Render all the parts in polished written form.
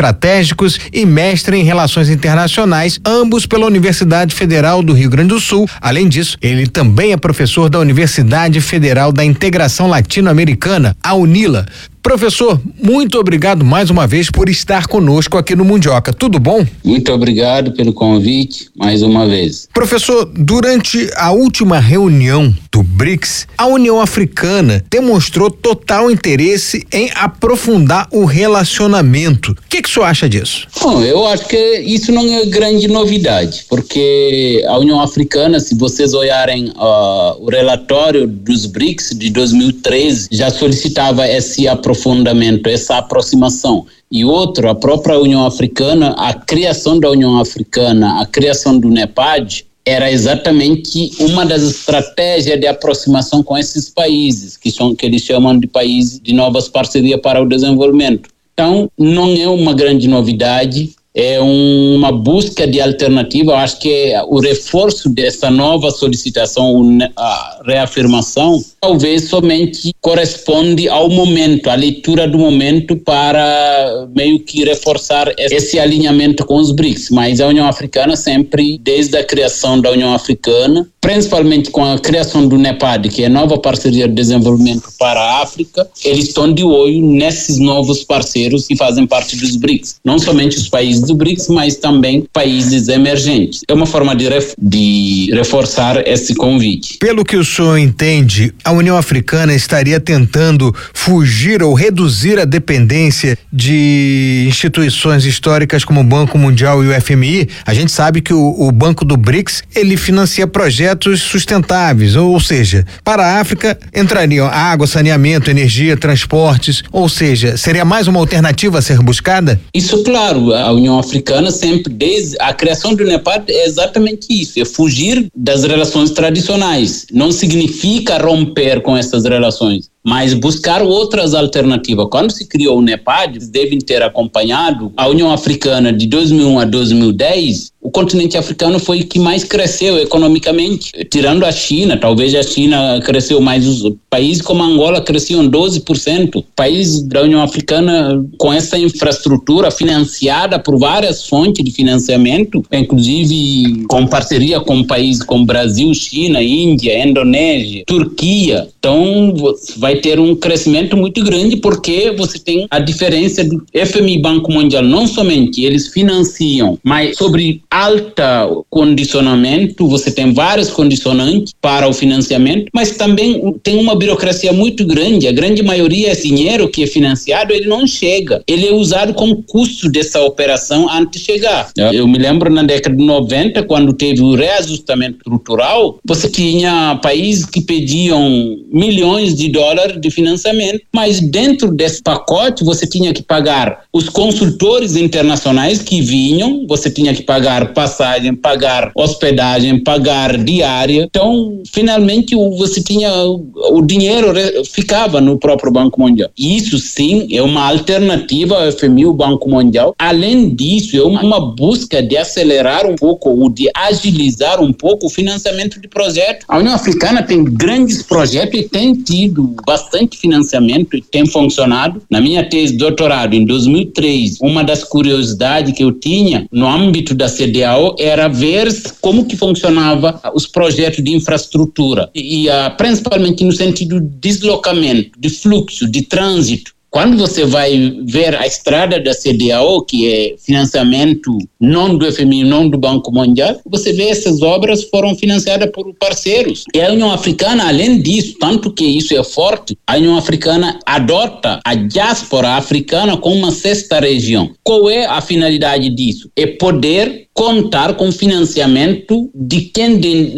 estratégicos e mestre em relações internacionais, ambos pela Universidade Federal do Rio Grande do Sul. Além disso, ele também é professor da Universidade Federal da Integração Latino-Americana, a UNILA. Professor, muito obrigado mais uma vez por estar conosco aqui no Mundioca. Tudo bom? Muito obrigado pelo convite, mais uma vez. Professor, durante a última reunião do BRICS, a União Africana demonstrou total interesse em aprofundar o relacionamento. O que o senhor acha disso? Bom, eu acho que isso não é grande novidade, porque a União Africana, se vocês olharem o relatório dos BRICS de 2013, já solicitava esse aprofundamento, essa aproximação. E outro, a própria União Africana, a criação da União Africana, a criação do NEPAD, era exatamente uma das estratégias de aproximação com esses países, que eles chamam de países de novas parcerias para o desenvolvimento. Então, não é uma grande novidade, é uma busca de alternativa. Eu acho que o reforço dessa nova solicitação, a reafirmação, talvez somente corresponde ao momento, à leitura do momento, para meio que reforçar esse alinhamento com os BRICS. Mas a União Africana sempre, desde a criação da União Africana, principalmente com a criação do NEPAD, que é a nova parceria de desenvolvimento para a África, eles estão de olho nesses novos parceiros que fazem parte dos BRICS. Não somente os países do BRICS, mas também países emergentes. É uma forma de reforçar esse convite. Pelo que o senhor entende, a União Africana estaria tentando fugir ou reduzir a dependência de instituições históricas como o Banco Mundial e o FMI? A gente sabe que o Banco do BRICS, ele financia projetos sustentáveis, ou seja, para a África entrariam água, saneamento, energia, transportes, ou seja, seria mais uma alternativa a ser buscada? Isso, claro, a União Africana sempre, desde a criação do NEPAD, é exatamente isso, é fugir das relações tradicionais. Não significa romper com essas relações, mas buscar outras alternativas. Quando se criou o NEPAD, eles devem ter acompanhado a União Africana de 2001 a 2010, o continente africano foi o que mais cresceu economicamente, tirando a China. Talvez a China cresceu mais, os países como Angola cresciam 12%. Países da União Africana com essa infraestrutura financiada por várias fontes de financiamento, inclusive com parceria com países como Brasil, China, Índia, Indonésia, Turquia. Então vai ter um crescimento muito grande, porque você tem a diferença do FMI, Banco Mundial, não somente eles financiam, mas sobre alta condicionamento, você tem vários condicionantes para o financiamento, mas também tem uma burocracia muito grande. A grande maioria, esse dinheiro que é financiado, ele não chega. Ele é usado como custo dessa operação antes de chegar. Eu me lembro na década de 90, quando teve o reajustamento estrutural, você tinha países que pediam milhões de dólares de financiamento, mas dentro desse pacote você tinha que pagar os consultores internacionais que vinham, você tinha que pagar passagem, pagar hospedagem, pagar diária. Então, finalmente, você tinha o dinheiro ficava no próprio Banco Mundial. Isso sim é uma alternativa ao FMI, o Banco Mundial. Além disso, é uma busca de acelerar um pouco ou de agilizar um pouco o financiamento de projetos. A União Africana tem grandes projetos e tem tido bastante financiamento e tem funcionado. Na minha tese de doutorado, em 2003, uma das curiosidades que eu tinha no âmbito da CDAO era ver como que funcionava os projetos de infraestrutura e principalmente no sentido de deslocamento, de fluxo, de trânsito. Quando você vai ver a estrada da CDAO, que é financiamento não do FMI, não do Banco Mundial, você vê essas obras foram financiadas por parceiros. E a União Africana, além disso, tanto que isso é forte, a União Africana adota a diáspora africana como uma sexta região. Qual é a finalidade disso? É poder contar com financiamento de quem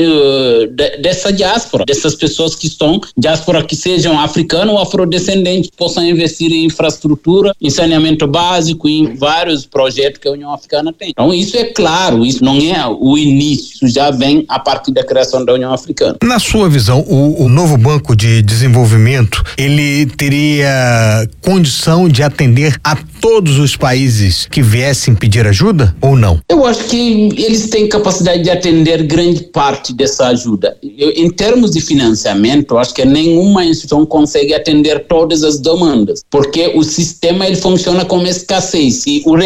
dessa diáspora, dessas pessoas que estão diáspora, que sejam africanos ou afrodescendentes, possam investir em infraestrutura, em saneamento básico, em vários projetos que a União Africana tem. Então isso é claro, isso não é o início, isso já vem a partir da criação da União Africana. Na sua visão, o novo Banco de Desenvolvimento, ele teria condição de atender a todos os países que viessem pedir ajuda ou não? Eu acho que eles têm capacidade de atender grande parte dessa ajuda. Em termos de financiamento, eu acho que nenhuma instituição consegue atender todas as demandas, porque o sistema ele funciona como escassez. Se o